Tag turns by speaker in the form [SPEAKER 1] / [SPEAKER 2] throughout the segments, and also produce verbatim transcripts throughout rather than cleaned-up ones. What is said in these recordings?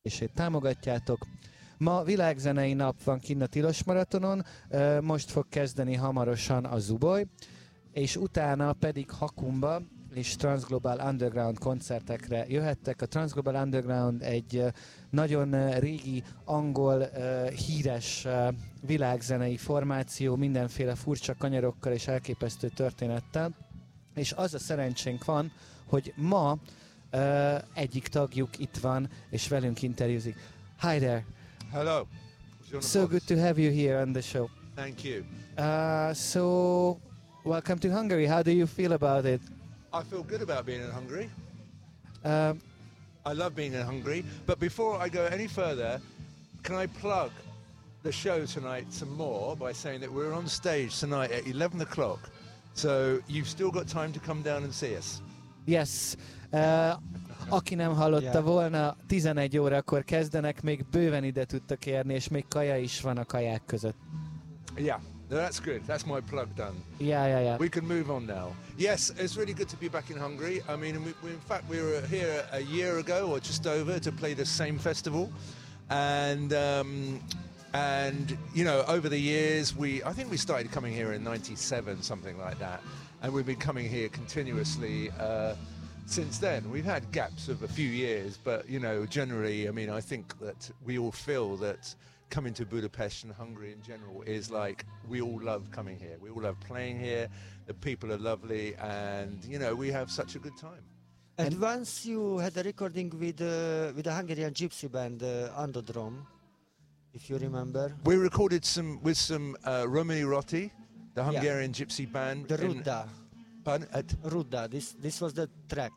[SPEAKER 1] és támogatjátok. Ma világzenei nap van kinn a Tilos Maratonon, most fog kezdeni hamarosan a Zuboly, és utána pedig Hakumba és Transglobal Underground koncertekre jöhettek. A Transglobal Underground egy nagyon régi, angol, híres világzenei formáció, mindenféle furcsa kanyarokkal és elképesztő történettel, és az a szerencsénk van, hogy ma egyik tagjuk itt van, és velünk interjúzik. Hi there!
[SPEAKER 2] Hello.
[SPEAKER 1] So good to have you here on the show.
[SPEAKER 2] Thank you.
[SPEAKER 1] Uh, so, welcome to Hungary. How do you feel about it?
[SPEAKER 2] I feel good about being in Hungary.
[SPEAKER 1] Uh,
[SPEAKER 2] I love being in Hungary. But before I go any further, can I plug the show tonight some more by saying that we're on stage tonight at eleven o'clock. So you've still got time to come down and see us.
[SPEAKER 1] Yes. Uh, aki nem hallotta yeah. volna, tizenegy órakor kezdenek, még bőven ide tudtak érni, és még kaja is van a kaják között.
[SPEAKER 2] Yeah, no, that's good. That's my plug done.
[SPEAKER 1] Yeah, yeah, yeah.
[SPEAKER 2] We can move on now. Yes, it's really good to be back in Hungary. I mean, we, we, in fact, we were here a year ago or just over to play the same festival. And, um, and you know, over the years, we I think we started coming here in ninety-seven, something like that. And we've been coming here continuously uh, since then. We've had gaps of a few years, but, you know, generally, I mean, I think that we all feel that coming to Budapest and Hungary in general is like, we all love coming here. We all love playing here. The people are lovely, and, you know, we have such a good time.
[SPEAKER 3] And, and once you had a recording with uh, with a Hungarian gypsy band, uh, Andodrom, if you remember.
[SPEAKER 2] We recorded some with some uh, Romani Rotti, the Hungarian yeah. gypsy band.
[SPEAKER 3] The Ruda.
[SPEAKER 2] Pardon? At
[SPEAKER 3] Ruda. This this was the track.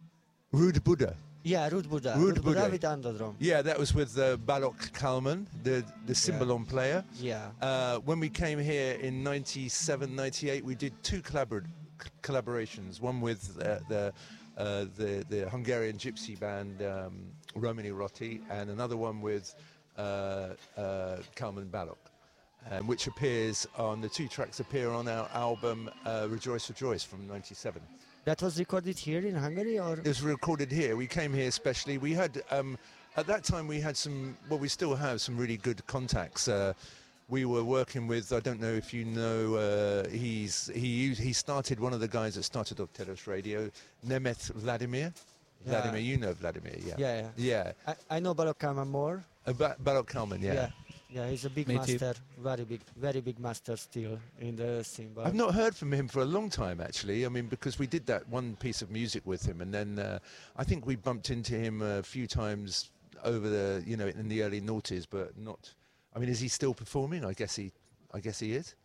[SPEAKER 2] Rude Buddha.
[SPEAKER 3] Yeah, Rude Buddha.
[SPEAKER 2] Rude,
[SPEAKER 3] Rude Buddha
[SPEAKER 2] Buddha
[SPEAKER 3] with Andodrom.
[SPEAKER 2] Yeah, that was with uh, Balok Kalman, the the cymbalom
[SPEAKER 3] yeah.
[SPEAKER 2] player.
[SPEAKER 3] Yeah.
[SPEAKER 2] Uh, when we came here in ninety-seven, ninety-eight, we did two collabor collaborations. One with uh, the uh, the the Hungarian gypsy band um, Romani Rotti, and another one with uh, uh, Kalman Balok. Um, which appears on, the two tracks appear on our album uh, Rejoice Rejoice from ninety-seven.
[SPEAKER 3] That was recorded here in Hungary, or?
[SPEAKER 2] It was recorded here. We came here specially. We had, um, at that time we had some, well we still have some really good contacts. Uh, we were working with, I don't know if you know, uh, he's, he he started, one of the guys that started off Telos Radio, Nemeth Vladimir.
[SPEAKER 3] Yeah.
[SPEAKER 2] Vladimir, you know Vladimir, yeah.
[SPEAKER 3] Yeah, yeah.
[SPEAKER 2] Yeah.
[SPEAKER 3] I, I know Balok Kalman more.
[SPEAKER 2] Uh, ba Balok Kalman, yeah.
[SPEAKER 3] Yeah. Yeah, he's a big
[SPEAKER 1] Me
[SPEAKER 3] master, too. very big, very big master still in the scene.
[SPEAKER 2] I've not heard from him for a long time, actually. I mean, because we did that one piece of music with him, and then uh, I think we bumped into him a few times over the, you know, in the early noughties, but not. I mean, is he still performing? I guess he, I guess he is.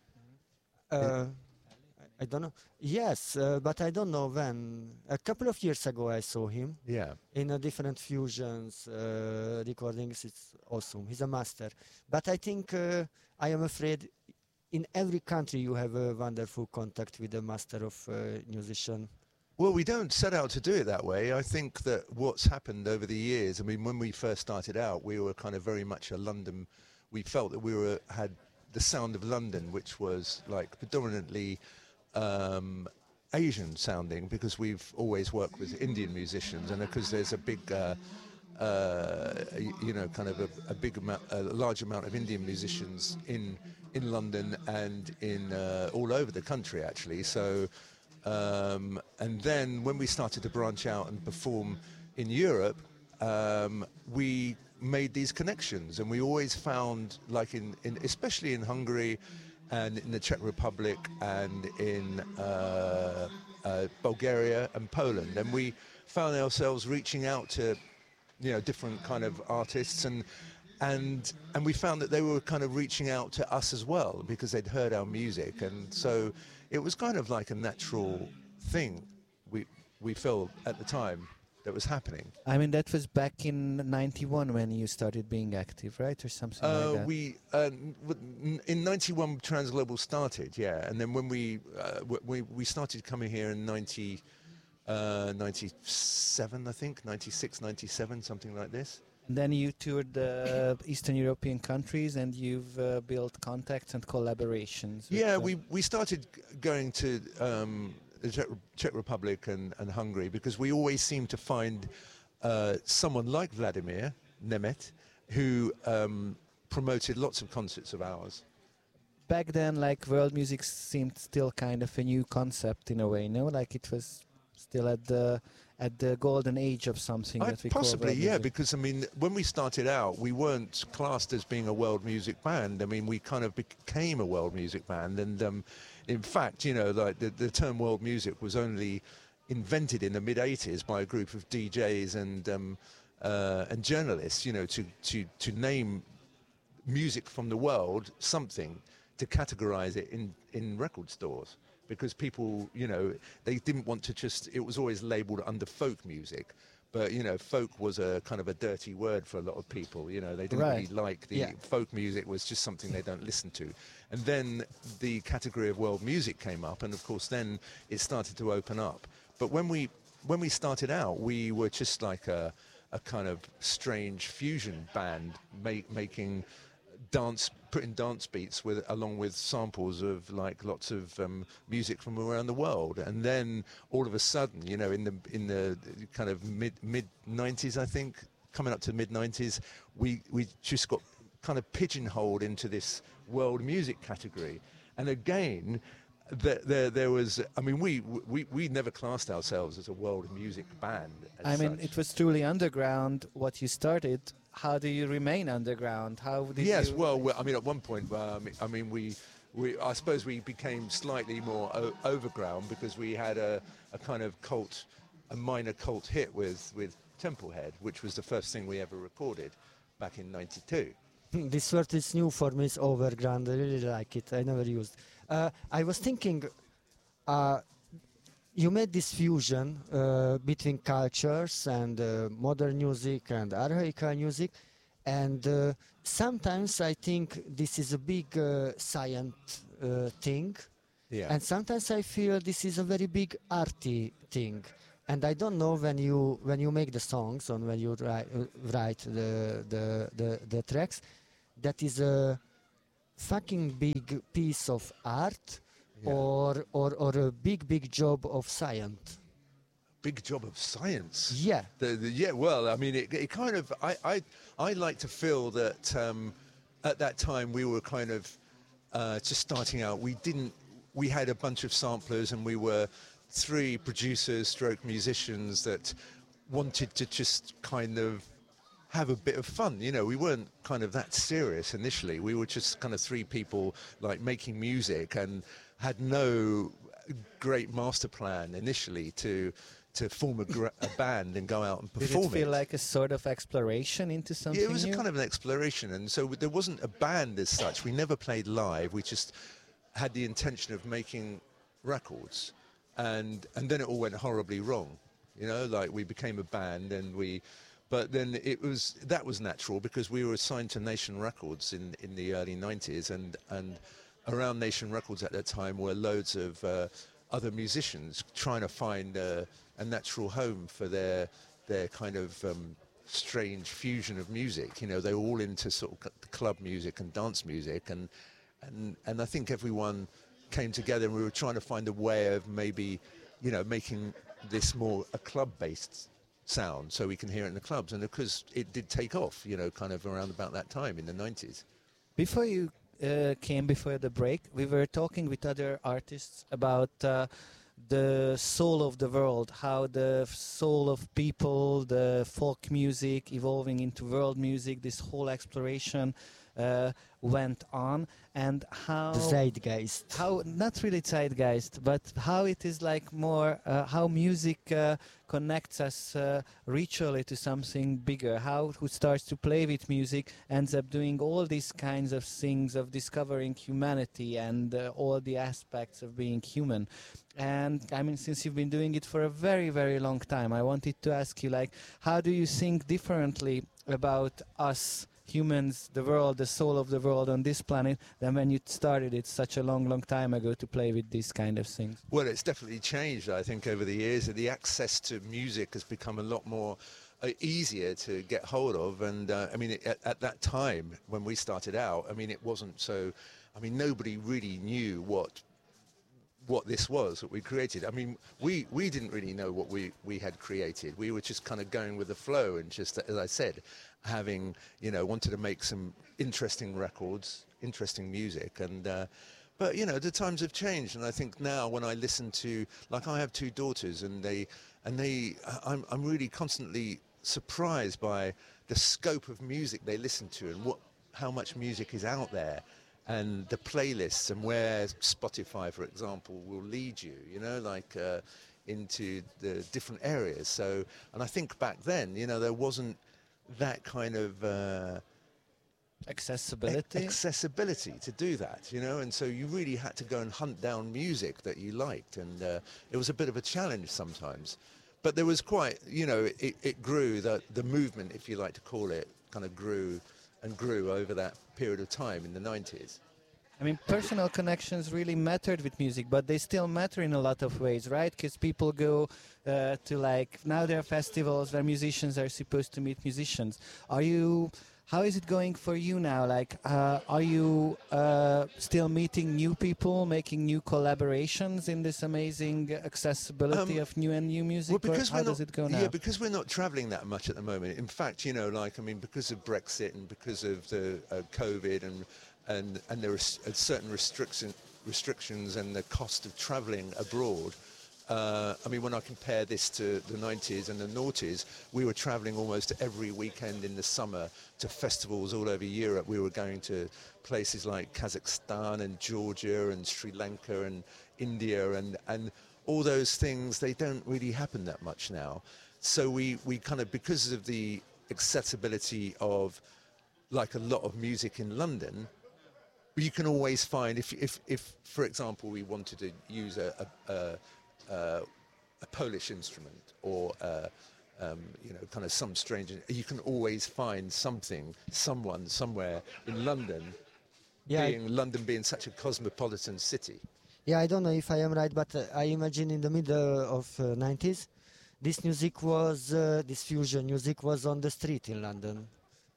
[SPEAKER 3] Uh, I don't know. Yes, uh, but I don't know when. A couple of years ago, I saw him.
[SPEAKER 2] Yeah.
[SPEAKER 3] In a different fusions uh, recordings. It's awesome. He's a master. But I think uh, I am afraid, in every country you have a wonderful contact with a master of uh, musician.
[SPEAKER 2] Well, we don't set out to do it that way. I think that what's happened over the years. I mean, when we first started out, we were kind of very much a London. We felt that we were had the sound of London, which was like predominantly. Um, Asian sounding, because we've always worked with Indian musicians, and because there's a big, uh, uh, you know, kind of a, a big amount, a large amount of Indian musicians in in London and in uh, all over the country, actually. So, um, and then when we started to branch out and perform in Europe, um, we made these connections, and we always found, like in, in especially in Hungary. And in the Czech Republic and in uh, uh, Bulgaria and Poland, and we found ourselves reaching out to, you know, different kind of artists, and and and we found that they were kind of reaching out to us as well because they'd heard our music, and so it was kind of like a natural thing. We we felt at the time that was happening.
[SPEAKER 1] I mean, that was back in ninety-one when you started being active, right, or something
[SPEAKER 2] uh,
[SPEAKER 1] like that?
[SPEAKER 2] We uh, in ninety-one Transglobal started, yeah, and then when we uh, we we started coming here in ninety, uh, ninety-seven, I think, ninety-six, ninety-seven, something like this.
[SPEAKER 1] And then you toured the Eastern European countries, and you've uh, built contacts and collaborations.
[SPEAKER 2] Yeah, we we started going to. Um, the Czech, Czech Republic and, and Hungary, because we always seem to find uh, someone like Vladimir, Nemet, who um, promoted lots of concerts of ours.
[SPEAKER 1] Back then, like, world music seemed still kind of a new concept in a way, no? Like it was still at the at the golden age of something
[SPEAKER 2] I,
[SPEAKER 1] that we
[SPEAKER 2] possibly,
[SPEAKER 1] call world
[SPEAKER 2] yeah,
[SPEAKER 1] music.
[SPEAKER 2] because I mean, when we started out, we weren't classed as being a world music band. I mean, we kind of became a world music band, and um, in fact, you know, like the, the term world music was only invented in the mid eighties by a group of D Js and um, uh, and journalists, you know, to to to name music from the world something, to categorize it in in record stores. Because people, you know, they didn't want to just, it was always labeled under folk music. But, you know, folk was a kind of a dirty word for a lot of people. You know, they didn't
[SPEAKER 1] Right.
[SPEAKER 2] really like the
[SPEAKER 3] Yeah.
[SPEAKER 2] folk music, was just something they don't listen to. And then the category of world music came up, and of course then it started to open up. But when we when we started out, we were just like a, a kind of strange fusion band make, making dance, putting dance beats with, along with samples of like lots of um, music from around the world. And then all of a sudden, you know, in the in the kind of mid mid nineties, I think, coming up to mid nineties, we we just got kind of pigeonholed into this world music category. And again, there there, there was, I mean, we, we we never classed ourselves as a world music band. As
[SPEAKER 1] I mean,
[SPEAKER 2] such.
[SPEAKER 1] it was truly underground what you started. How do you remain underground? How did
[SPEAKER 2] Yes,
[SPEAKER 1] you...
[SPEAKER 2] well, well, I mean, at one point, um, I mean, we, we, I suppose we became slightly more o- overground because we had a, a kind of cult, a minor cult hit with, with Templehead, which was the first thing we ever recorded back in ninety-two.
[SPEAKER 3] This word is new for me, it's overground. I really like it. I never used. Uh, I was thinking, uh, you made this fusion uh, between cultures and uh, modern music and archaical music, and uh, sometimes I think this is a big uh, science uh, thing,
[SPEAKER 2] Yeah.
[SPEAKER 3] and sometimes I feel this is a very big arty thing. And I don't know when you when you make the songs or when you write, uh, write the, the the the tracks, that is a fucking big piece of art,
[SPEAKER 2] Yeah.
[SPEAKER 3] or or or a big big job of science.
[SPEAKER 2] Big job of science.
[SPEAKER 3] Yeah.
[SPEAKER 2] The, the, yeah, well, I mean, it, it kind of, I, I, I like to feel that um, at that time we were kind of uh, just starting out. We didn't, we had a bunch of samplers, and we were three producers stroke musicians that wanted to just kind of have a bit of fun. You know, we weren't kind of that serious initially. We were just kind of three people like making music, and had no great master plan initially to to form a, gra- a band and go out and
[SPEAKER 1] Did
[SPEAKER 2] perform
[SPEAKER 1] it feel like a sort of exploration into something
[SPEAKER 2] Yeah, it was a
[SPEAKER 1] new?
[SPEAKER 2] kind of an exploration, and so there wasn't a band as such. We never played live. We just had the intention of making records, and and then it all went horribly wrong. You know, like we became a band, and we, but then it was that was natural because we were signed to Nation Records in in the early nineties, and and around Nation Records at that time were loads of uh, other musicians trying to find uh, a natural home for their their kind of um, strange fusion of music. You know, they were all into sort of c- club music and dance music, and and and I think everyone came together, and we were trying to find a way of maybe, you know, making this more a club-based sound so we can hear it in the clubs. And because it did take off, you know, kind of around about that time in the nineties.
[SPEAKER 1] Before you uh, came, before the break, we were talking with other artists about uh, the soul of the world, how the soul of people, the folk music evolving into world music, this whole exploration uh, went on, and how
[SPEAKER 3] The zeitgeist.
[SPEAKER 1] how not really zeitgeist, but how it is like more uh, how music uh, connects us uh, ritually to something bigger, how who starts to play with music ends up doing all these kinds of things of discovering humanity and uh, all the aspects of being human. And I mean, since you've been doing it for a very very long time, I wanted to ask you, like, how do you think differently about us humans, the world, the soul of the world on this planet, than when you started it such a long, long time ago to play with these kind of things?
[SPEAKER 2] Well, it's definitely changed, I think, over the years. The access to music has become a lot more uh, easier to get hold of. And, uh, I mean, it, at, at that time, when we started out, I mean, it wasn't so... I mean, nobody really knew what what this was, what we created. I mean, we, we didn't really know what we, we had created. We were just kind of going with the flow and just, as I said, having, you know, wanted to make some interesting records, interesting music. And, uh, but, you know, the times have changed. And I think now when I listen to, like I have two daughters and they, and they, I'm, I'm really constantly surprised by the scope of music they listen to and what, how much music is out there. And the playlists and where Spotify, for example, will lead you, you know, like uh, into the different areas. So, and I think back then, you know, there wasn't that kind of uh,
[SPEAKER 1] accessibility.
[SPEAKER 2] A- accessibility to do that, you know, and so you really had to go and hunt down music that you liked, and uh, it was a bit of a challenge sometimes. But there was quite, you know, it, it grew, the, the movement, if you like to call it, kind of grew and grew over that period of time in the nineties.
[SPEAKER 1] I mean, personal connections really mattered with music, but they still matter in a lot of ways, right? Because people go uh, to, like, now there are festivals where musicians are supposed to meet musicians. Are you, how is it going for you now? Like, uh, are you uh, still meeting new people, making new collaborations in this amazing accessibility
[SPEAKER 2] Um,
[SPEAKER 1] of new and new music?
[SPEAKER 2] Well, because
[SPEAKER 1] or how
[SPEAKER 2] we're
[SPEAKER 1] does
[SPEAKER 2] not,
[SPEAKER 1] it go now?
[SPEAKER 2] Yeah, because we're not travelling that much at the moment. In fact, you know, like, I mean, because of Brexit and because of the uh, COVID and and and there are s- uh, certain restriction restrictions and the cost of travelling abroad. Uh, I mean, when I compare this to the nineties and the noughties, we were travelling almost every weekend in the summer to festivals all over Europe. We were going to places like Kazakhstan and Georgia and Sri Lanka and India, and, and all those things, they don't really happen that much now. So we, we kind of, because of the accessibility of, like, a lot of music in London, you can always find, if, if, if for example, we wanted to use a, a, a Uh, a Polish instrument or uh, um, you know, kind of some strange, you can always find something, someone, somewhere in London,
[SPEAKER 3] Yeah,
[SPEAKER 2] being London being such a cosmopolitan city.
[SPEAKER 3] yeah, I don't know if I am right, but uh, I imagine in the middle of uh, nineties, this music was, uh, this fusion music was on the street in London,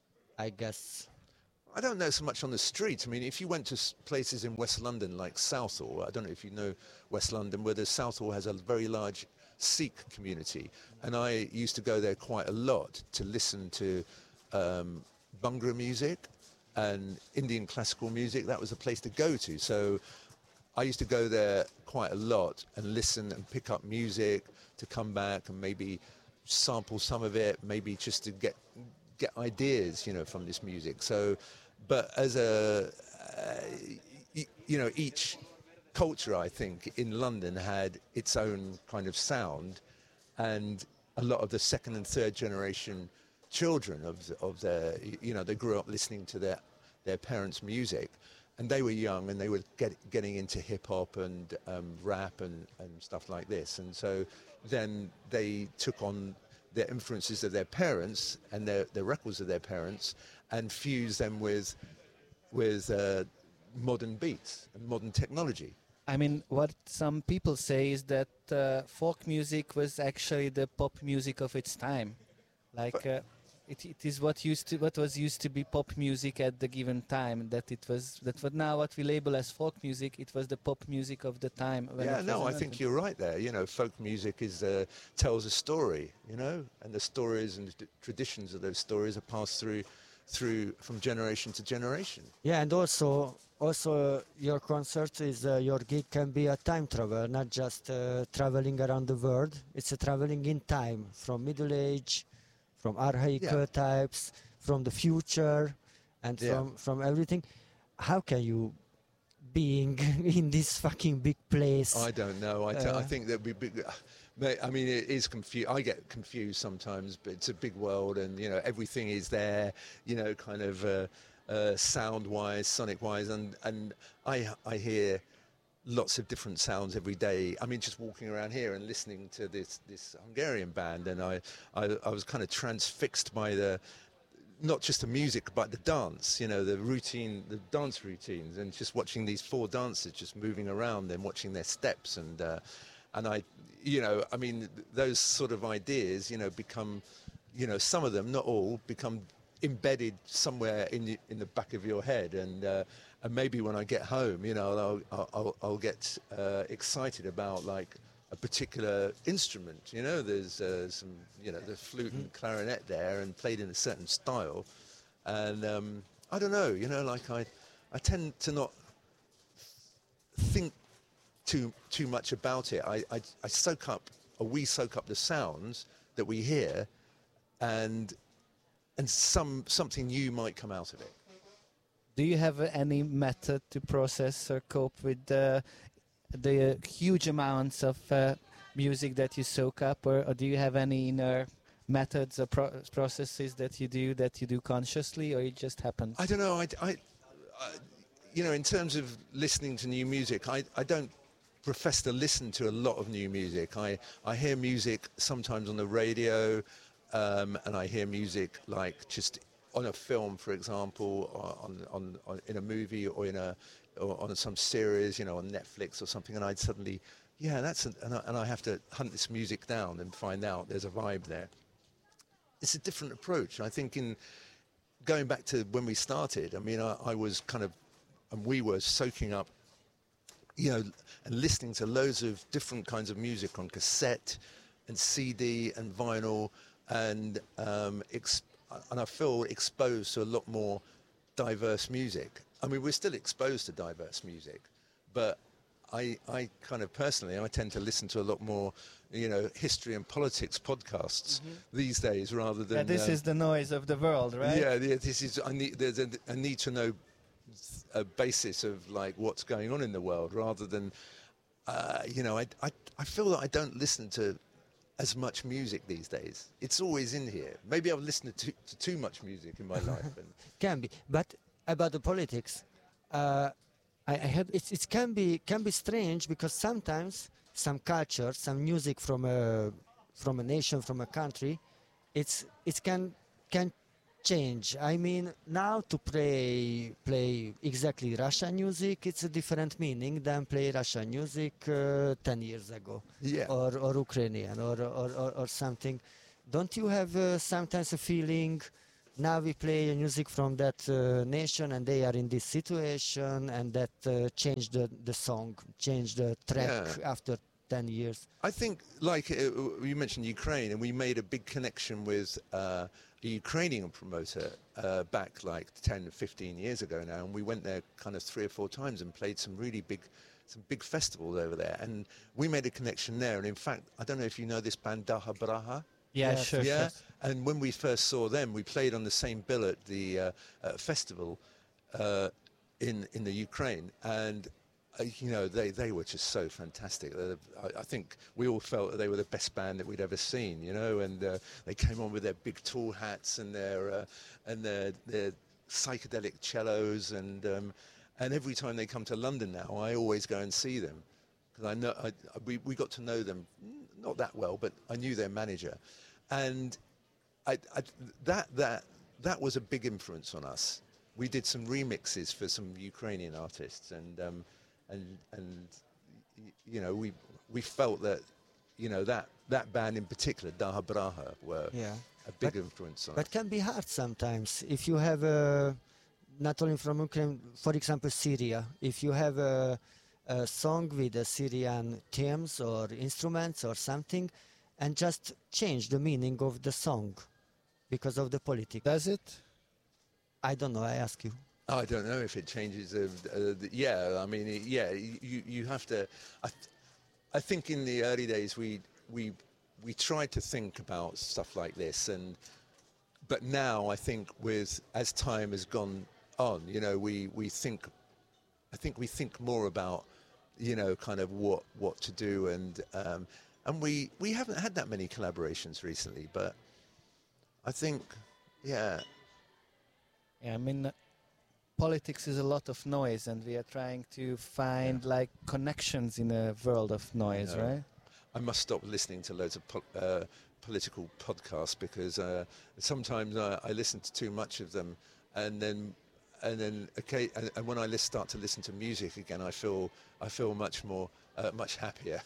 [SPEAKER 3] I guess.
[SPEAKER 2] I don't know so much on the street. I mean, if you went to s- places in West London like Southall, I don't know if you know West London, where the Southall has a very large Sikh community, and I used to go there quite a lot to listen to um, Bhangra music and Indian classical music. That was a place to go to. So I used to go there quite a lot and listen and pick up music to come back and maybe sample some of it, maybe just to get get ideas, you know, from this music. So, but as a, uh, y- you know, each culture, I think, in London had its own kind of sound, and a lot of the second and third generation children of the, of the, you know, they grew up listening to their their parents' music, and they were young and they were get, getting into hip hop and um, rap and, and stuff like this, and so then they took on their influences of their parents and their, their records of their parents and fused them with with uh, modern beats and modern technology.
[SPEAKER 1] I mean, what some people say is that uh, folk music was actually the pop music of its time. Like, uh, it, it is what used to, what was used to be pop music at the given time. That it was, that what now what we label as folk music, it was the pop music of the time. When
[SPEAKER 2] Yeah,
[SPEAKER 1] it
[SPEAKER 2] no,
[SPEAKER 1] was
[SPEAKER 2] I think
[SPEAKER 1] invented.
[SPEAKER 2] you're right there. You know, folk music is uh, tells a story, you know, and the stories and the traditions of those stories are passed through through from generation to generation.
[SPEAKER 3] Yeah, and also, also uh, your concert is, uh, your gig can be a time travel, not just uh, traveling around the world. It's a traveling in time, from Middle Age, from archaic
[SPEAKER 2] Yeah.
[SPEAKER 3] uh, types, from the future, and
[SPEAKER 2] Yeah.
[SPEAKER 3] from, from everything. How can you, being in this fucking big place?
[SPEAKER 2] I don't know. I, t- I
[SPEAKER 3] Uh,
[SPEAKER 2] think that we. Big, Mate, I mean, it is confused. I get confused sometimes, but it's a big world, and you know, everything is there. You know, kind of uh, uh, sound-wise, sonic-wise, and and I I hear lots of different sounds every day. I mean, just walking around here and listening to this this Hungarian band, and I I, I was kind of transfixed by the. Not just the music, but the dance, you know, the routine, the dance routines, and just watching these four dancers just moving around and watching their steps. And, uh, and I, you know, I mean, th- those sort of ideas, you know, become, you know, some of them, not all, become embedded somewhere in the, in the back of your head, and uh, and maybe when I get home, you know, I'll I'll, I'll, I'll get uh, excited about like a particular instrument. You know, there's uh, some, you know, the flute and clarinet there, and played in a certain style, and um, I don't know, you know, like I I tend to not think too too much about it. I, I I soak up, or we soak up the sounds that we hear, and and some something new might come out of it.
[SPEAKER 1] Do you have uh, any method to process or cope with the the uh, huge amounts of uh, music that you soak up, or, or do you have any inner methods or pro processes that you do that you do consciously, or it just happens?
[SPEAKER 2] I don't know. I, I, I you know, in terms of listening to new music, I I don't profess to listen to a lot of new music. I I hear music sometimes on the radio. Um, and I hear music like just on a film, for example, or on, on, on in a movie, or in a or on some series, you know, on Netflix or something, and I'd suddenly, yeah, that's an, and, I, and I have to hunt this music down and find out there's a vibe there. It's a different approach. I think in going back to when we started, I mean, I, I was kind of, and we were soaking up, you know, and listening to loads of different kinds of music on cassette and C D and vinyl. And um, ex and I feel exposed to a lot more diverse music. I mean, we're still exposed to diverse music, but I, I kind of personally, I tend to listen to a lot more, you know, history and politics podcasts mm-hmm. these days, rather than.
[SPEAKER 1] Yeah, this
[SPEAKER 2] um,
[SPEAKER 1] is the noise of the world, right?
[SPEAKER 2] Yeah, yeah this is. I need. There's a, a need to know a basis of like what's going on in the world, rather than, uh, you know, I, I I feel that I don't listen to as much music these days. It's always in here. Maybe I've listened to too, to too much music in my life. And
[SPEAKER 3] can be, but about the politics, uh, I, I have. It's, it can be can be strange, because sometimes some culture, some music from a from a nation, from a country, it's it can can change. I mean, now to play play exactly Russian music, it's a different meaning than play Russian music uh, ten years ago,
[SPEAKER 2] yeah.
[SPEAKER 3] or or Ukrainian or or, or, or something. Don't you have uh, sometimes a feeling? Now we play music from that uh, nation, and they are in this situation, and that uh, changed the the song, changed the track
[SPEAKER 2] Yeah.
[SPEAKER 3] after ten years.
[SPEAKER 2] I think, like uh, you mentioned Ukraine, and we made a big connection with uh, a Ukrainian promoter uh, back like ten, fifteen years ago now, and we went there kind of three or four times and played some really big, some big festivals over there, and we made a connection there. And in fact, I don't know if you know this band Daha Braha.
[SPEAKER 1] Yeah,
[SPEAKER 3] Yes.
[SPEAKER 1] sure.
[SPEAKER 2] Yeah,
[SPEAKER 1] sure.
[SPEAKER 2] and when we first saw them, we played on the same bill at the uh, uh, festival uh, in in the Ukraine, and uh, you know they they were just so fantastic. Uh, I, I think we all felt that they were the best band that we'd ever seen, you know. And uh, they came on with their big tall hats and their uh, and their their psychedelic cellos, and um, and every time they come to London now, I always go and see them, because I know I, we we got to know them not that well, but I knew their manager. And I, I, that that that was a big influence on us. We did some remixes for some Ukrainian artists, and um, and and you know we we felt that you know that that band in particular, Daha Braha, were
[SPEAKER 3] Yeah.
[SPEAKER 2] a big
[SPEAKER 3] But-
[SPEAKER 2] influence on
[SPEAKER 3] But
[SPEAKER 2] us.
[SPEAKER 3] can be hard sometimes if you have a, not only from Ukraine, for example, Syria. If you have a, a song with a Syrian themes or instruments or something, and just change the meaning of the song because of the politics.
[SPEAKER 1] Does it?
[SPEAKER 3] I don't know. I ask you.
[SPEAKER 2] I don't know if it changes. Uh, uh, the, yeah, I mean, it- yeah, you you have to. I, th- I think in the early days we we we tried to think about stuff like this, and but now I think with as time has gone on, you know, we we think. I think we think more about, you know, kind of what what to do, and um, and we we haven't had that many collaborations recently, but I think, yeah.
[SPEAKER 1] Yeah, I mean, uh, politics is a lot of noise, and we are trying to find like connections in a world of noise,
[SPEAKER 2] know.
[SPEAKER 1] right?
[SPEAKER 2] I must stop listening to loads of po- uh, political podcasts, because uh, sometimes I, I listen to too much of them, and then and then okay, and, and when I lis- start to listen to music again, I feel I feel much more uh, much happier.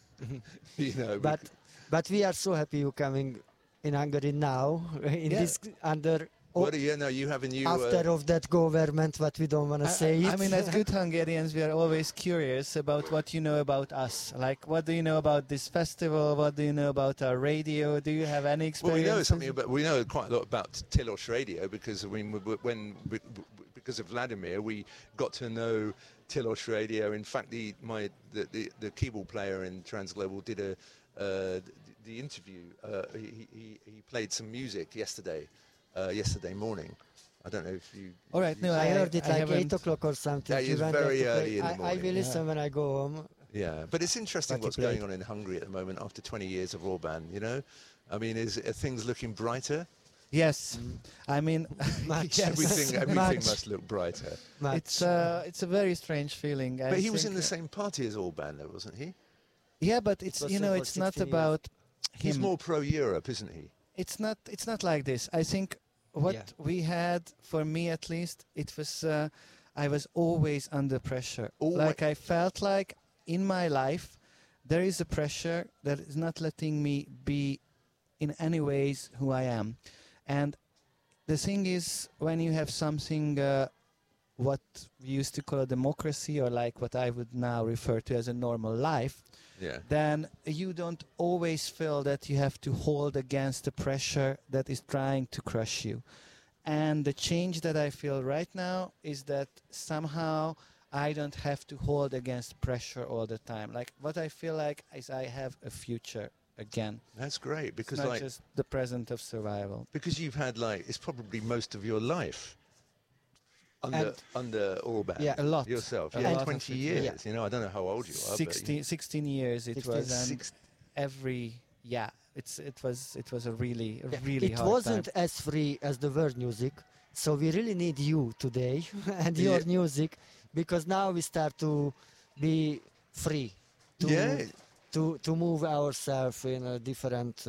[SPEAKER 2] you know,
[SPEAKER 3] But but we are so happy you coming in Hungary now in
[SPEAKER 1] Yeah.
[SPEAKER 3] this under
[SPEAKER 2] What do you know? You have a new.
[SPEAKER 3] After
[SPEAKER 2] uh,
[SPEAKER 3] of that government, what we don't want to
[SPEAKER 1] I,
[SPEAKER 3] say
[SPEAKER 1] I,
[SPEAKER 3] it.
[SPEAKER 1] I mean, as good Hungarians, we are always curious about what you know about us. Like, what do you know about this festival? What do you know about our radio? Do you have any
[SPEAKER 2] Well, we
[SPEAKER 1] experience?
[SPEAKER 2] know something about. We know quite a lot about Tilos Radio because I mean, w- w- when w- w- because of Vladimir, we got to know Tilos Radio. In fact, the my the the, the keyboard player in Transglobal did a uh, the interview. Uh, he, he he played some music yesterday, uh, yesterday morning. I don't know if you.
[SPEAKER 1] All right,
[SPEAKER 2] you-
[SPEAKER 1] no,
[SPEAKER 3] I
[SPEAKER 1] I
[SPEAKER 3] heard it
[SPEAKER 1] I
[SPEAKER 3] like
[SPEAKER 1] haven't-
[SPEAKER 3] eight o'clock or something.
[SPEAKER 2] Yeah,
[SPEAKER 3] He
[SPEAKER 2] it's
[SPEAKER 3] went there
[SPEAKER 2] very
[SPEAKER 3] to play.
[SPEAKER 2] early in the
[SPEAKER 3] I, I
[SPEAKER 2] morning.
[SPEAKER 3] will listen
[SPEAKER 1] Yeah.
[SPEAKER 3] when I go home.
[SPEAKER 2] Yeah, but it's interesting
[SPEAKER 3] But he
[SPEAKER 2] what's
[SPEAKER 3] played.
[SPEAKER 2] going on in Hungary at the moment after twenty years of Orban. You know, I mean, is are things looking brighter?
[SPEAKER 1] Yes, I mean,
[SPEAKER 3] Much.
[SPEAKER 1] yes.
[SPEAKER 2] Everything, everything
[SPEAKER 3] Much.
[SPEAKER 2] must look brighter.
[SPEAKER 3] Much.
[SPEAKER 1] It's uh, it's a very strange feeling. I
[SPEAKER 2] But he was
[SPEAKER 1] think,
[SPEAKER 2] in the
[SPEAKER 1] uh,
[SPEAKER 2] same party as Orban, though, wasn't he?
[SPEAKER 1] Yeah, but it's
[SPEAKER 3] was
[SPEAKER 1] you
[SPEAKER 3] so
[SPEAKER 1] know
[SPEAKER 3] for
[SPEAKER 1] it's not
[SPEAKER 3] sixteen years.
[SPEAKER 1] about
[SPEAKER 2] He's
[SPEAKER 1] him.
[SPEAKER 2] more pro-Europe, isn't he?
[SPEAKER 1] It's not it's not like this. I think what
[SPEAKER 3] Yeah.
[SPEAKER 1] we had, for me at least, it was uh, I was always under pressure.
[SPEAKER 2] Alwa-
[SPEAKER 1] Like I felt like in my life there is a pressure that is not letting me be in any ways who I am. And the thing is, when you have something uh, what we used to call a democracy, or like what I would now refer to as a normal life,
[SPEAKER 2] Yeah.
[SPEAKER 1] then you don't always feel that you have to hold against the pressure that is trying to crush you. And the change that I feel right now is that somehow I don't have to hold against pressure all the time. Like, what I feel like is I have a future again.
[SPEAKER 2] That's great
[SPEAKER 1] It's
[SPEAKER 2] because,
[SPEAKER 1] not
[SPEAKER 2] like,
[SPEAKER 1] just the present of survival.
[SPEAKER 2] because you've had like it's probably most of your life under
[SPEAKER 3] And-
[SPEAKER 2] under Orban.
[SPEAKER 3] Yeah,
[SPEAKER 1] a lot.
[SPEAKER 2] Yourself,
[SPEAKER 1] A
[SPEAKER 2] yeah,
[SPEAKER 1] lot of
[SPEAKER 2] twenty
[SPEAKER 1] it,
[SPEAKER 2] years.
[SPEAKER 3] yeah.
[SPEAKER 2] You know, I don't know how old you are.
[SPEAKER 1] sixteen, sixteen years it
[SPEAKER 3] sixteen,
[SPEAKER 1] was, and
[SPEAKER 2] Six-
[SPEAKER 1] every yeah, it's it was it was a really a
[SPEAKER 3] Yeah,
[SPEAKER 1] really
[SPEAKER 3] it
[SPEAKER 1] hard
[SPEAKER 3] wasn't
[SPEAKER 1] time.
[SPEAKER 3] as free as the world music, so we really need you today and your
[SPEAKER 2] Yeah.
[SPEAKER 3] music, because now we start to be free to
[SPEAKER 2] But, yeah,
[SPEAKER 3] to to move ourselves in a different uh,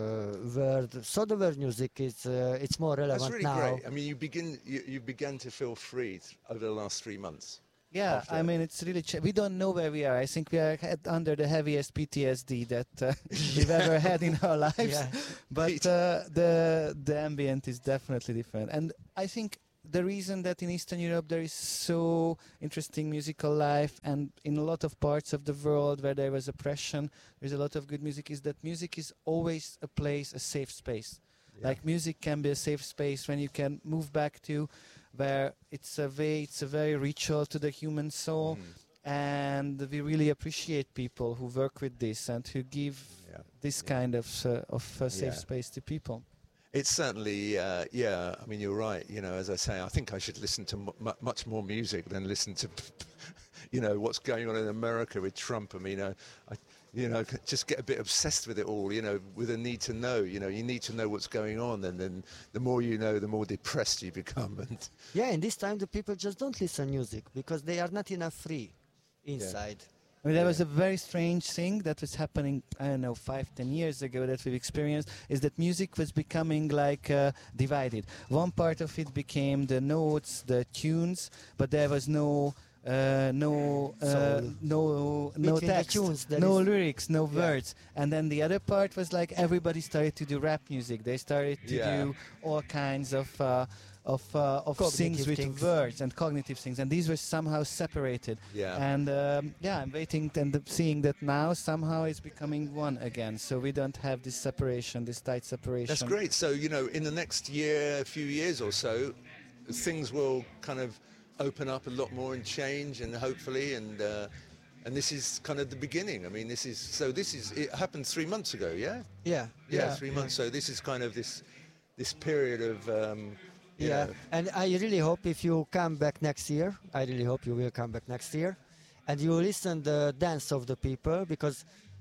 [SPEAKER 3] world. So the world music is uh, it's more
[SPEAKER 2] that's
[SPEAKER 3] relevant
[SPEAKER 2] really
[SPEAKER 3] now.
[SPEAKER 2] great. I mean, you begin you, you began to feel free th- over the last three months.
[SPEAKER 1] Yeah,
[SPEAKER 2] after.
[SPEAKER 1] I mean, it's really. Ch- we don't know where we are. I think we are head under the heaviest P T S D that uh, we've ever had in our lives.
[SPEAKER 3] Yeah.
[SPEAKER 1] But uh, the the ambient is definitely different, and I think the reason that in Eastern Europe there is so interesting musical life, and in a lot of parts of the world where there was oppression, there's a lot of good music, is that music is always a place, a safe space.
[SPEAKER 2] Yeah.
[SPEAKER 1] Like music can be a safe space when you can move back to where it's a way, it's a very ritual to the human soul.
[SPEAKER 2] Mm.
[SPEAKER 1] And we really appreciate people who work with this and who give
[SPEAKER 2] Yeah.
[SPEAKER 1] this
[SPEAKER 2] Yeah.
[SPEAKER 1] kind of uh, of uh, safe
[SPEAKER 2] Yeah.
[SPEAKER 1] space to people.
[SPEAKER 2] It's certainly, uh, yeah. I mean, you're right. You know, as I say, I think I should listen to mu- mu- much more music than listen to, you know, what's going on in America with Trump. I mean, uh, I, you know, c- just get a bit obsessed with it all. You know, with a need to know. You know, you need to know what's going on, and then the more you know, the more depressed you become. And
[SPEAKER 3] Yeah, in this time the people just don't listen music because they are not enough free inside.
[SPEAKER 1] I mean, there was
[SPEAKER 2] Yeah.
[SPEAKER 1] a very strange thing that was happening, I don't know, five, ten years ago that we've experienced, is that music was becoming like uh, divided. One part of it became the notes, the tunes, but there was no, uh, no, uh,
[SPEAKER 3] So,
[SPEAKER 1] no, no
[SPEAKER 3] between the
[SPEAKER 1] text,
[SPEAKER 3] tunes there
[SPEAKER 1] no
[SPEAKER 3] is-
[SPEAKER 1] lyrics, no
[SPEAKER 3] Yeah.
[SPEAKER 1] words. And then the other part was like everybody started to do rap music. They started to
[SPEAKER 2] Yeah.
[SPEAKER 1] do all kinds of. Uh, of uh, of
[SPEAKER 3] Cognitive
[SPEAKER 1] things with
[SPEAKER 3] things.
[SPEAKER 1] words and cognitive things, and these were somehow separated.
[SPEAKER 2] yeah,
[SPEAKER 1] And um, yeah, I'm waiting and th- seeing that now somehow it's becoming one again. So we don't have this separation, this tight separation.
[SPEAKER 2] that's great. So you know, in the next year, few years or so, things will kind of open up a lot more and change, and hopefully, and uh, and this is kind of the beginning. I mean, this is so. This is it happened three months ago. Yeah.
[SPEAKER 3] Yeah.
[SPEAKER 2] Yeah,
[SPEAKER 1] Yeah.
[SPEAKER 2] three months. So this is kind of this this period of um, you
[SPEAKER 3] Yeah,
[SPEAKER 2] know,
[SPEAKER 3] and I really hope if you come back next year, I really hope you will come back next year, and you listen the dance of the people, because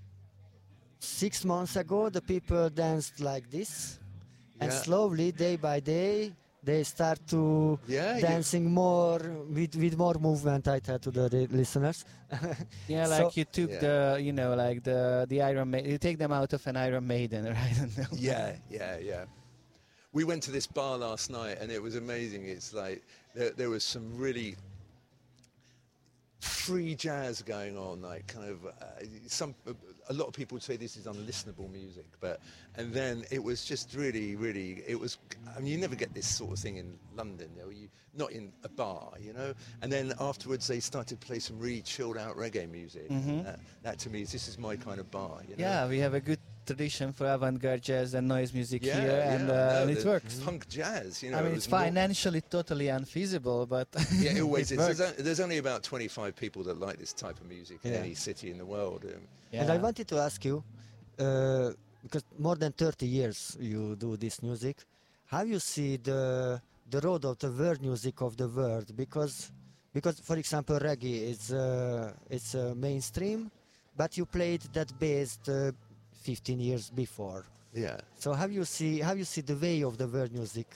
[SPEAKER 3] six months ago the people danced like this, and
[SPEAKER 2] Yeah.
[SPEAKER 3] slowly, day by day, they start to
[SPEAKER 2] yeah, you-
[SPEAKER 3] dancing more with with more movement. I tell to the re- listeners.
[SPEAKER 1] Yeah,
[SPEAKER 3] So-
[SPEAKER 1] like you took
[SPEAKER 2] Yeah.
[SPEAKER 1] the, you know, like the the Iron Maiden. You take them out of an Iron Maiden, right?
[SPEAKER 2] yeah, yeah, yeah. We went to this bar last night, and it was amazing. It's like there, there was some really free jazz going on, like kind of uh, some. A lot of people say this is unlistenable music, but and then it was just really, really. It was. I mean, you never get this sort of thing in London, you know, you, not in a bar, you know. And then afterwards, they started to play some really chilled out reggae music.
[SPEAKER 1] Mm-hmm.
[SPEAKER 2] That, that to me is this is my kind of bar. You know?
[SPEAKER 1] Yeah, we have a good tradition for avant-garde jazz and noise music
[SPEAKER 2] Yeah,
[SPEAKER 1] here, and,
[SPEAKER 2] yeah,
[SPEAKER 1] uh,
[SPEAKER 2] no,
[SPEAKER 1] and it
[SPEAKER 2] the
[SPEAKER 1] works.
[SPEAKER 2] Punk jazz, you know.
[SPEAKER 1] I mean,
[SPEAKER 2] it
[SPEAKER 1] it's
[SPEAKER 2] was not-
[SPEAKER 1] financially totally unfeasible, but
[SPEAKER 2] Yeah, it always
[SPEAKER 1] it
[SPEAKER 2] is. There's,
[SPEAKER 1] works.
[SPEAKER 2] on- there's only about twenty-five people that like this type of music in
[SPEAKER 3] Yeah.
[SPEAKER 2] any city in the world. Um,
[SPEAKER 3] And I
[SPEAKER 1] Yeah.
[SPEAKER 3] wanted to ask you, uh, because more than thirty years you do this music, how you see the the road of the world music of the world? Because, because for example, reggae is uh, it's uh, mainstream, but you played that bass uh, fifteen years before.
[SPEAKER 2] yeah.
[SPEAKER 3] So how you see how you see the way of the world music?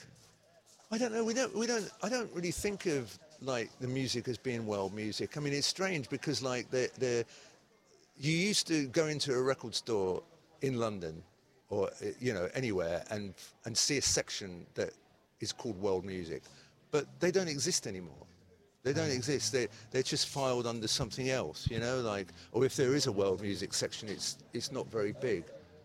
[SPEAKER 2] I don't know. We don't. We don't. I don't really think of like the music as being world music. I mean, it's strange because like the the you used to go into a record store in London or uh, you know anywhere and and see a section that is called world music, but they don't exist anymore. They don't exist. They they're just filed under something else. You know, like or if there is a world music section, it's it's not very big,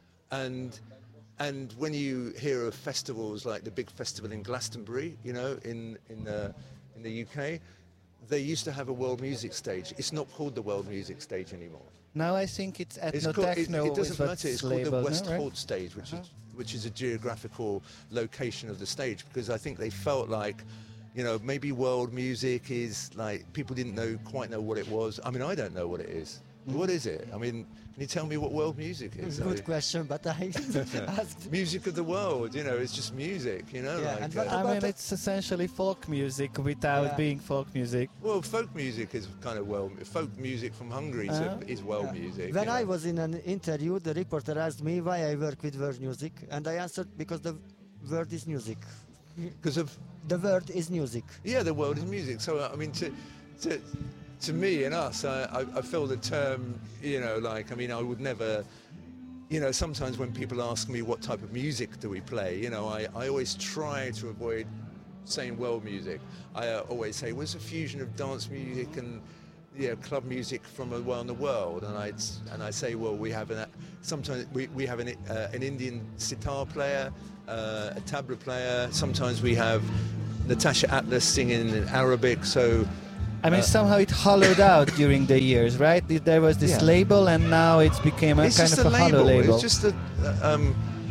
[SPEAKER 2] and. And when you hear of festivals like the big festival in Glastonbury, you know, in in the in the U K, they used to have a world music stage. It's not called the world music stage anymore.
[SPEAKER 1] Now I think it's
[SPEAKER 2] It's called, it,
[SPEAKER 1] ethno-techno.
[SPEAKER 2] it doesn't
[SPEAKER 1] is what's
[SPEAKER 2] matter. It's called the
[SPEAKER 1] labeled, no,
[SPEAKER 2] West
[SPEAKER 1] right?
[SPEAKER 2] Holt stage, which
[SPEAKER 1] Uh-huh.
[SPEAKER 2] is which is a geographical location of the stage, because I think they felt like, you know, maybe world music is like people didn't know quite know what it was. I mean, I don't know what it is. What is it? I mean, can you tell me what world music is?
[SPEAKER 3] Good
[SPEAKER 2] I-
[SPEAKER 3] question, but I asked.
[SPEAKER 2] music of the world, you know, it's just music, you know.
[SPEAKER 3] Yeah,
[SPEAKER 2] like,
[SPEAKER 3] and what
[SPEAKER 2] uh,
[SPEAKER 1] I
[SPEAKER 3] about
[SPEAKER 1] mean,
[SPEAKER 3] the-
[SPEAKER 1] it's essentially folk music without
[SPEAKER 3] Yeah.
[SPEAKER 1] being folk music.
[SPEAKER 2] well, folk music is kind of well, folk music from Hungary is-
[SPEAKER 1] Uh-huh.
[SPEAKER 2] is world
[SPEAKER 3] Yeah.
[SPEAKER 2] music.
[SPEAKER 3] When
[SPEAKER 2] you
[SPEAKER 3] I
[SPEAKER 2] know.
[SPEAKER 3] was in an interview, the reporter asked me why I work with world music, and I answered because the word is music.
[SPEAKER 2] because of
[SPEAKER 3] The word is music.
[SPEAKER 2] yeah, the world is music. So I mean, to to to me and us, I, I, I feel the term, you know, like I mean, I would never, you know, sometimes when people ask me what type of music do we play, you know, I, I always try to avoid saying world music. I uh, always say, well, it's a fusion of dance music and you know, club music from around the world, and I and I say, well, we have an sometimes we, we have an uh, an Indian sitar player, uh, a tabla player. Sometimes we have Natasha Atlas singing in Arabic. So
[SPEAKER 1] I mean,
[SPEAKER 2] Uh,
[SPEAKER 1] somehow it hollowed out during the years, right? Th- There was this
[SPEAKER 2] Yeah.
[SPEAKER 1] label, and now it's became a
[SPEAKER 2] it's
[SPEAKER 1] kind
[SPEAKER 2] just
[SPEAKER 1] of
[SPEAKER 2] a
[SPEAKER 1] a hollow
[SPEAKER 2] label.
[SPEAKER 1] label.
[SPEAKER 2] It's just a. Uh, um,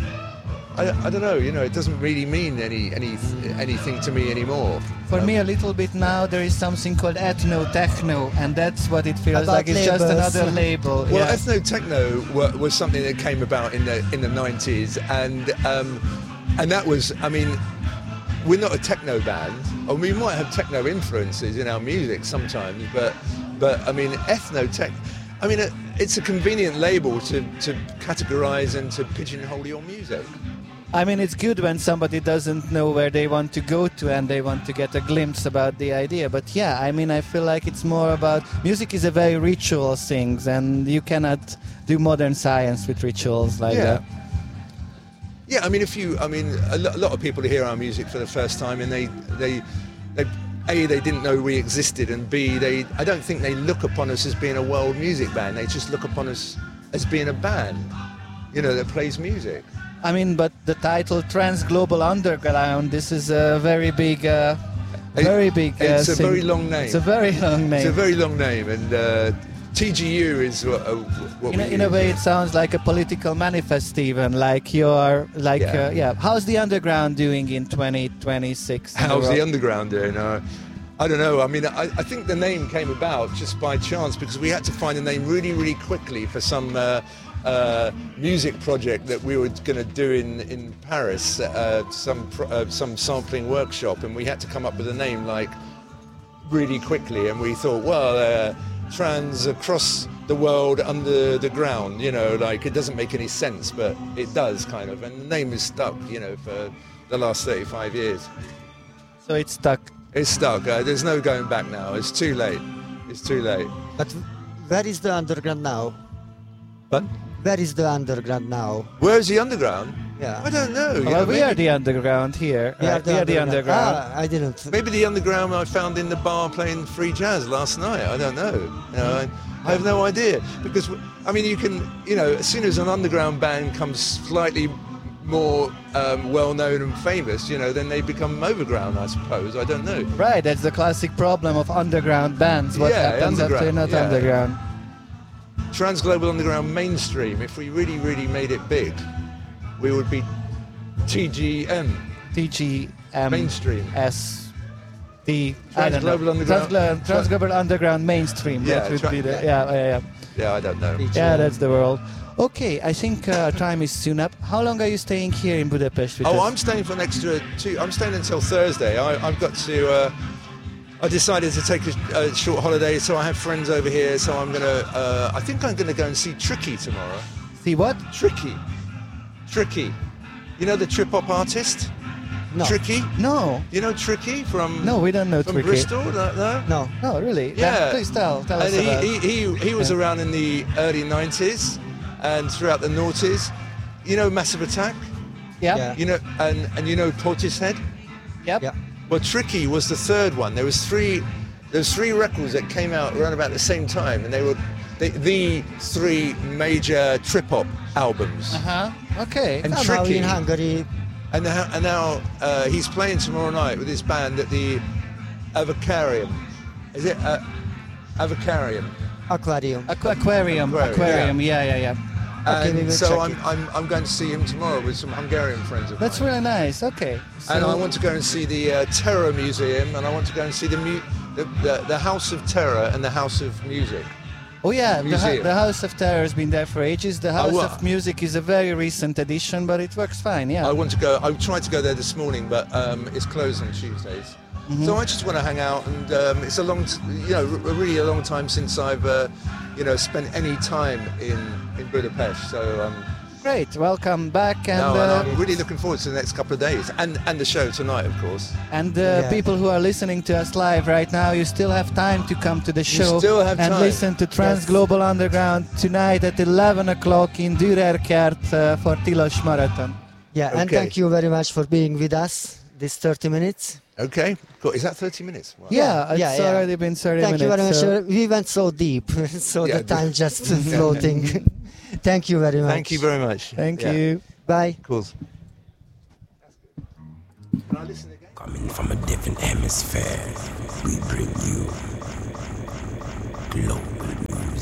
[SPEAKER 2] I, I don't know. You know, it doesn't really mean any any anything to me anymore.
[SPEAKER 1] For
[SPEAKER 2] Um,
[SPEAKER 1] me, a little bit now, there is something called ethno-techno, and that's what it feels
[SPEAKER 3] About
[SPEAKER 1] like. It's just
[SPEAKER 3] labels.
[SPEAKER 1] another label.
[SPEAKER 2] Well,
[SPEAKER 1] yeah.
[SPEAKER 2] ethno techno wa- was something that came about in the in the nineties, and um, and that was, I mean, we're not a techno band, or we might have techno influences in our music sometimes, but but I mean, ethno tech. I mean, it, it's a convenient label to to categorize and to pigeonhole your music.
[SPEAKER 1] I mean, it's good when somebody doesn't know where they want to go to and they want to get a glimpse about the idea. But yeah, I mean, I feel like it's more about music is a very ritual thing, and you cannot do modern science with rituals like
[SPEAKER 2] Yeah.
[SPEAKER 1] that.
[SPEAKER 2] Yeah, I mean, if you, I mean, a, lo- a lot of people hear our music for the first time, and they, they, they, A, they didn't know we existed, and B, they, I don't think they look upon us as being a world music band. They just look upon us as being a band, you know, that plays music.
[SPEAKER 1] I mean, but the title Trans Global Underground, this is a very big, uh,
[SPEAKER 2] It-
[SPEAKER 1] very big. Uh,
[SPEAKER 2] it's a
[SPEAKER 1] thing.
[SPEAKER 2] very long name.
[SPEAKER 1] It's a very long name.
[SPEAKER 2] It's a very long name, and uh, T G U is what, uh, what
[SPEAKER 1] in, a,
[SPEAKER 2] we
[SPEAKER 1] in a
[SPEAKER 2] use.
[SPEAKER 1] way, it sounds like a political manifest, even like you're like
[SPEAKER 2] Yeah.
[SPEAKER 1] Uh, yeah. How's the underground doing in twenty twenty-six? in
[SPEAKER 2] How's the
[SPEAKER 1] world?
[SPEAKER 2] underground doing? Uh, I don't know. I mean, I, I think the name came about just by chance because we had to find a name really, really quickly for some uh, uh, music project that we were going to do in in Paris, uh, some pro- uh, some sampling workshop, and we had to come up with a name like really quickly. And we thought, well, uh, trans across the world under the ground, you know, like it doesn't make any sense, but it does kind of. And the name is stuck, you know, for the last thirty-five years.
[SPEAKER 1] So it's stuck.
[SPEAKER 2] It's stuck. Uh, there's no going back now. It's too late. It's too late.
[SPEAKER 3] But where is the underground now?
[SPEAKER 2] But
[SPEAKER 3] Where is the underground now?
[SPEAKER 2] where's the underground?
[SPEAKER 3] Yeah.
[SPEAKER 2] I don't know. you
[SPEAKER 1] Well,
[SPEAKER 2] know,
[SPEAKER 1] we
[SPEAKER 2] maybe,
[SPEAKER 1] are the underground here.
[SPEAKER 3] We
[SPEAKER 1] right?
[SPEAKER 3] are the
[SPEAKER 1] We are the underground.
[SPEAKER 3] Ah, I didn't.
[SPEAKER 2] maybe the underground I found in the bar playing free jazz last night. I don't know. You know, I, I have no idea because I mean, you can, you know, as soon as an underground band comes slightly more um, well-known and famous, you know, then they become overground, I suppose. I don't know.
[SPEAKER 1] Right, that's the classic problem of underground bands. What
[SPEAKER 2] Yeah,
[SPEAKER 1] happens if they're
[SPEAKER 2] underground,
[SPEAKER 1] not
[SPEAKER 2] yeah.
[SPEAKER 1] underground?
[SPEAKER 2] Transglobal Underground mainstream. If we really, really made it big, we would be T G M
[SPEAKER 1] T G M
[SPEAKER 2] mainstream.
[SPEAKER 1] S D. I don't know.
[SPEAKER 2] Transglobal Underground.
[SPEAKER 1] Transglo- Transglobal Underground mainstream.
[SPEAKER 2] Yeah,
[SPEAKER 1] that would
[SPEAKER 2] tra-
[SPEAKER 1] be the,
[SPEAKER 2] yeah.
[SPEAKER 1] yeah, yeah, yeah.
[SPEAKER 2] Yeah, I don't know.
[SPEAKER 1] Yeah, that's the world. Okay, I think uh, time is soon up. How long are you staying here in Budapest with
[SPEAKER 2] Oh,
[SPEAKER 1] us?
[SPEAKER 2] I'm staying for an extra two. I'm staying until Thursday. I, I've got to. Uh, I decided to take a, a short holiday, so I have friends over here. So I'm gonna. Uh, I think I'm gonna go and see Tricky tomorrow.
[SPEAKER 1] See what?
[SPEAKER 2] Tricky, Tricky. You know the trip hop artist?
[SPEAKER 3] No.
[SPEAKER 2] Tricky.
[SPEAKER 1] No,
[SPEAKER 2] You know Tricky from
[SPEAKER 1] no, we don't know
[SPEAKER 2] from
[SPEAKER 1] Tricky.
[SPEAKER 2] Bristol? No. no?
[SPEAKER 3] No.
[SPEAKER 1] No, really?
[SPEAKER 2] Yeah.
[SPEAKER 1] Then please tell, tell us
[SPEAKER 2] And
[SPEAKER 1] about
[SPEAKER 2] he, he, he, he was
[SPEAKER 1] Yeah.
[SPEAKER 2] around in the early nineties and throughout the noughties. You know Massive Attack?
[SPEAKER 1] Yeah?
[SPEAKER 3] Yeah.
[SPEAKER 2] You know, and, and you know Portishead?
[SPEAKER 1] Yep.
[SPEAKER 3] Yeah.
[SPEAKER 2] Well, Tricky was the third one. There was three. There was three records that came out around about the same time, and they were the, the three major trip hop albums.
[SPEAKER 1] Uh-huh. Okay.
[SPEAKER 2] And
[SPEAKER 3] Somehow
[SPEAKER 2] Tricky.
[SPEAKER 3] in Hungary,
[SPEAKER 2] And now, and now uh, he's playing tomorrow night with his band at the Avocarium. Is it uh, Avocarium?
[SPEAKER 3] aquarium.
[SPEAKER 1] Aqu- aquarium.
[SPEAKER 2] Aquarium,
[SPEAKER 1] Aquarium. Yeah, yeah, yeah.
[SPEAKER 3] Okay, we
[SPEAKER 2] And
[SPEAKER 3] will
[SPEAKER 2] so
[SPEAKER 3] check
[SPEAKER 2] I'm,
[SPEAKER 3] it.
[SPEAKER 2] I'm I'm going to see him tomorrow with some Hungarian friends of
[SPEAKER 1] That's
[SPEAKER 2] mine.
[SPEAKER 1] really nice. Okay.
[SPEAKER 2] And
[SPEAKER 1] So-
[SPEAKER 2] I want to go and see the uh, Terror Museum, and I want to go and see the, mu- the, the the House of Terror and the House of Music.
[SPEAKER 1] Oh yeah, the, hu-
[SPEAKER 2] Museum.
[SPEAKER 1] the House of Terror has been there for ages. The House
[SPEAKER 2] well-
[SPEAKER 1] of Music is a very recent addition, but it works fine. Yeah.
[SPEAKER 2] I want to go. I tried to go there this morning, but um, it's closed on Tuesdays.
[SPEAKER 1] Mm-hmm.
[SPEAKER 2] So I just want to hang out, and um, it's a long, t- you know, r- really a long time since I've, uh, you know, spent any time in in Budapest. So um,
[SPEAKER 1] Great. Welcome back, and
[SPEAKER 2] no, and
[SPEAKER 1] uh,
[SPEAKER 2] I'm really looking forward to the next couple of days, and and the show tonight, of course.
[SPEAKER 1] and uh,
[SPEAKER 3] Yeah.
[SPEAKER 1] people who are listening to us live right now, you still have time to come to the show
[SPEAKER 2] still have
[SPEAKER 1] and
[SPEAKER 2] time.
[SPEAKER 1] listen to Trans Global Underground tonight at eleven o'clock in Dürerkert uh, for Tilos Marathon.
[SPEAKER 3] Yeah, and
[SPEAKER 2] Okay.
[SPEAKER 3] thank you very much for being with us this thirty minutes.
[SPEAKER 2] Okay, cool. Is that thirty minutes? Wow.
[SPEAKER 1] Yeah, it's
[SPEAKER 3] yeah, yeah.
[SPEAKER 1] already been thirty
[SPEAKER 3] Thank you very much.
[SPEAKER 1] minutes. so-
[SPEAKER 3] Uh, We went so deep, so
[SPEAKER 2] Yeah,
[SPEAKER 3] the time just floating. Thank you very much.
[SPEAKER 2] Thank you very much.
[SPEAKER 1] Thank
[SPEAKER 2] Yeah,
[SPEAKER 1] you.
[SPEAKER 3] Bye.
[SPEAKER 2] Cool. Can I listen again?
[SPEAKER 4] Coming from a different hemisphere, we bring you global